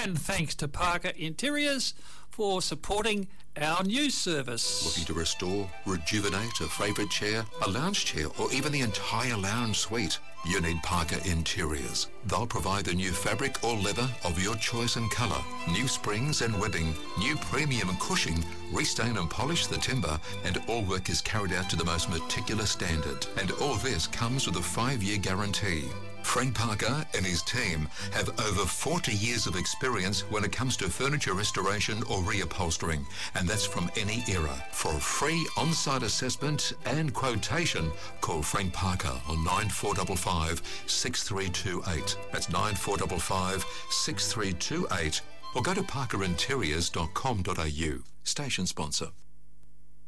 And thanks to Parker Interiors for supporting our news service. Looking to restore, rejuvenate a favourite chair, a lounge chair, or even the entire lounge suite? You need Parker Interiors. They'll provide the new fabric or leather of your choice and colour, new springs and webbing, new premium cushioning, restain and polish the timber, and all work is carried out to the most meticulous standard. And all this comes with a 5-year guarantee. Frank Parker and his team have over 40 years of experience when it comes to furniture restoration or reupholstering, and that's from any era. For a free on-site assessment and quotation, call Frank Parker on 9455 6328. That's 9455 6328, or go to parkerinteriors.com.au. Station sponsor.